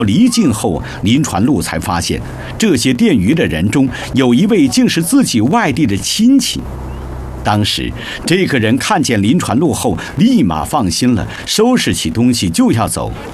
离境后，林传禄才发现，这些电鱼的人中有一位竟是自己外地的亲戚。当时，这个人看见林传禄后，立马放心了，收拾起东西就要走。